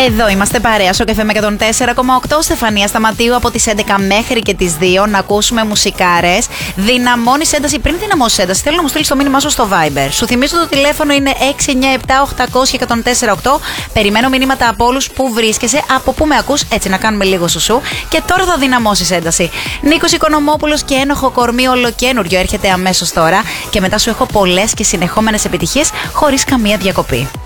Εδώ είμαστε παρέα στο καφέ με 104,8. Στεφανία Σταματίου από τις 11 μέχρι και τις 2 να ακούσουμε μουσικάρες. Δυναμώνεις ένταση. Πριν δυναμώσεις ένταση, θέλω να μου στείλεις το μήνυμά σου στο Viber. Σου θυμίζω το τηλέφωνο είναι 697-800-1048. Περιμένω μηνύματα από όλους που βρίσκεσαι, από πού με ακούς, έτσι να κάνουμε λίγο σουσού. Και τώρα θα δυναμώσεις ένταση. Νίκος Οικονομόπουλος και Ένοχο Κορμί ολοκένουργιο έρχεται αμέσως τώρα. Και μετά σου έχω πολλές και συνεχόμενες επιτυχίες χωρίς καμία διακοπή.